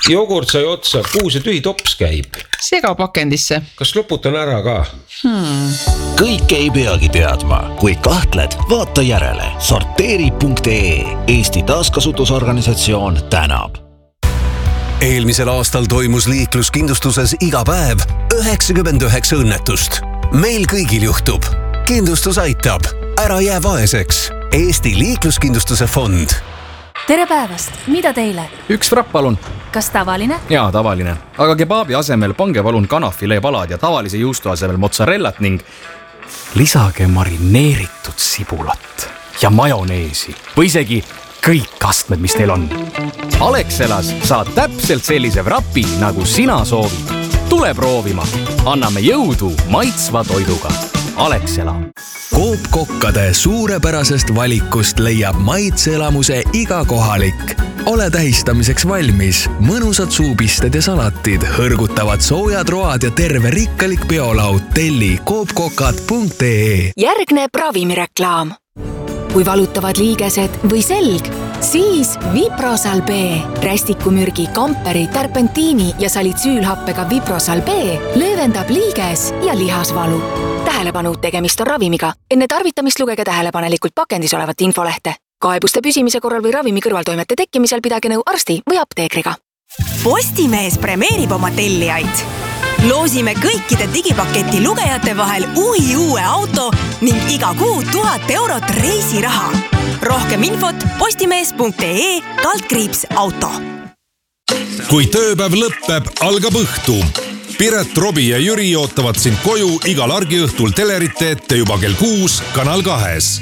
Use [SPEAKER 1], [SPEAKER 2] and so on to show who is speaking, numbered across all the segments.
[SPEAKER 1] Jogurt sai otsa, kuhu see tühi tops käib?
[SPEAKER 2] Segapakendisse.
[SPEAKER 1] Kas loputan ära ka?
[SPEAKER 3] Kõik ei peagi teadma. Kui kahtled, vaata järele. Sorteeri.ee Eesti taaskasutusorganisatsioon tänab. Eelmisel aastal toimus liikluskindlustuses iga päev 99 õnnetust. Meil kõigil juhtub. Kindlustus aitab. Ära jää vaeseks. Eesti liikluskindlustuse fond.
[SPEAKER 4] Tere päevast, mida teile?
[SPEAKER 5] Üks frapp palun.
[SPEAKER 4] Kas tavaline?
[SPEAKER 5] Jaa, tavaline. Aga kebabi asemel pange palun kanafilee palad ja tavalise juustu asemel mozzarellat ning lisage marineeritud sibulat ja majoneesi või isegi kõik astmed, mis teil on. Alexelas saad täpselt sellise vrapi, nagu sina soovid. Tule proovima. Anname jõudu maitsva toiduga. Alexela.
[SPEAKER 6] Coop kokkade suurepärasest valikust leiab maitseelamuse iga kohalik. Ole tähistamiseks valmis. Mõnusad suupisted ja salatid, hõrgutavad soojad road ja terve rikkalik biolaud. Telli coopkokad.ee.
[SPEAKER 7] Järgneb ravimireklaam. Kui valutavad liigesed või selg, siis Viprosal B. Rästikumürgi, kamperi, terpentiini ja salitsüülhappega Viprosal B löövendab liiges ja lihasvalu. Tähelepanu, tegemist on ravimiga. Enne tarvitamist lugege tähelepanelikult pakendis olevat infolehte. Kaebuste püsimise korral või ravimi kõrvaltoimete tekkimisel pidage nõu arsti või apteekriga.
[SPEAKER 8] Postimees premeerib oma tellijaid. Loosime kõikide digipaketi lugejate vahel uue auto ning iga kuu 1000 eurot reisiraha. Rohkem infot postimees.ee/auto.
[SPEAKER 9] Kui tööpäev lõppeb, algab õhtu. Piret, Robi ja Jüri ootavad sind koju igal argiõhtul telerite ette juba kell 6 Kanal 2.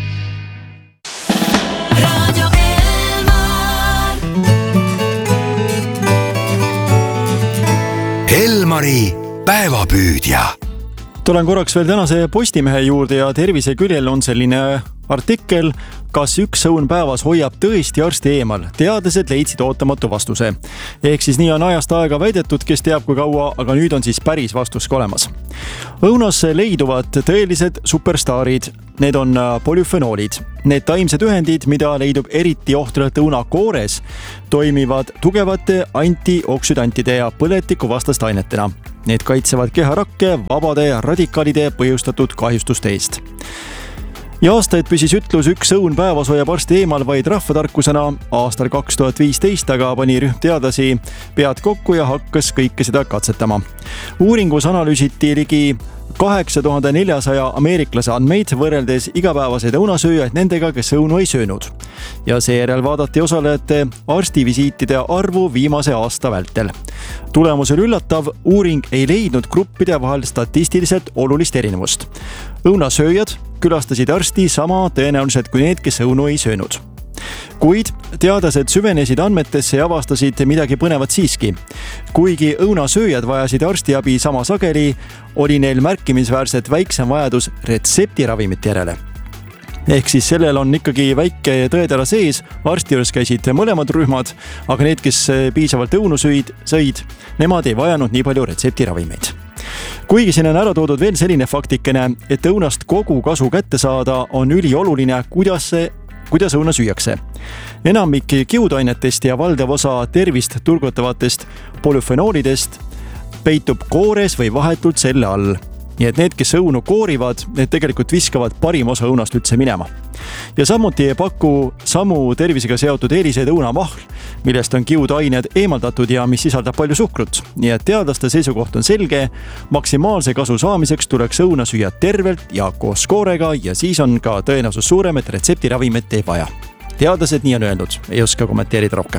[SPEAKER 6] Elmari päevapüüdja.
[SPEAKER 10] Tulen korraks veel tänase Postimehe juurde ja tervise küljel on selline artikkel, kas üks õun päevas hoiab tõesti arsti eemal. Teadlased leidsid ootamatu vastuse. Ehk siis nii on ajast aega väidetud, kes teab kui kaua, aga nüüd on siis päris vastus ka olemas. Õunas leiduvad tõelised superstaarid. Need on polüfenoolid. Need taimsed ühendid, mida leidub eriti ohtralt õunakoores, toimivad tugevate antioksüdantide ja põletiku vastaste ainetena. Need kaitsevad keharakke vabade radikaalide põhjustatud kahjustuste eest. Ja aastaid püsis ütlus üks õun päevas hoiab arsti eemal vaid rahvatarkusena. Aastal 2015 aga pani rühm teadlasi pead kokku ja hakkas kõike seda katsetama. Uuringus analüüsiti ligi 8400 ameeriklase andmeid võrreldes igapäevaseid õunasööjaid nendega, kes õunu ei söönud. Ja seejärel vaadati osalejate arstivisiitide arvu viimase aasta vältel. Tulemus oli üllatav, uuring ei leidnud gruppide vahel statistiliselt olulist erinevust. Õunasööjad külastasid arsti sama tõenäoliselt kui need, kes õunu ei söönud. Kuid teadlased süvenesid andmetesse ja avastasid midagi põnevat siiski. Kuigi õunasööjad vajasid arstiabi sama sageli, oli neil märkimisväärselt väiksem vajadus retseptiravimite järele. Ehk siis sellel on ikkagi väike tõetera sees, arsti juures käisid mõlemad rühmad, aga need, kes piisavalt õunu sõid, nemad ei vajanud nii palju retseptiravimeid. Kuigi siin on ära toodud veel selline faktikene, et õunast kogu kasu kätte saada, on ülioluline, kuidas õuna süüakse. Enamik kiudainetest ja valdav osa tervist turgutavatest polüfenoolidest peitub koores või vahetult selle all. Nii et need, kes õunu koorivad, need tegelikult viskavad parim osa õunast üldse minema. Ja samuti ei paku samu tervisega seotud eeliseid õunamahl, millest on kiudained eemaldatud ja mis sisaldab palju suhkrut. Nii et teadlaste seisukoht on selge, maksimaalse kasu saamiseks tuleks õuna süüa tervelt ja koos koorega ja siis on ka tõenäosus suurem, et retseptiravimet ei vaja. Teadlased nii on öelnud, ei oska kommenteerida rohkem.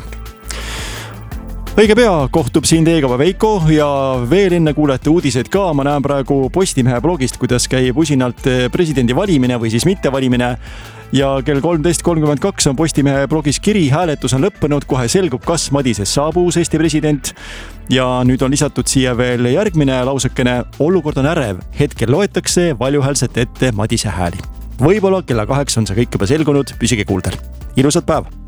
[SPEAKER 10] Õige pea kohtub siin teiega Veiko ja veel enne kuulete uudiseid ka. Ma näen praegu Postimehe blogist, kuidas käib usinalt presidendi valimine või siis mittevalimine. Ja kell 13.32 on Postimehe blogis kiri, hääletus on lõppenud, kohe selgub, kas Madisest saab uus Eesti president. Ja nüüd on lisatud siia veel järgmine lausekene. Olukord on ärev, hetkel loetakse valjuhäälselt ette Madise hääli. Võib-olla kella 8 on see kõik juba selgunud, püsige kuuldel. Ilusat päeva!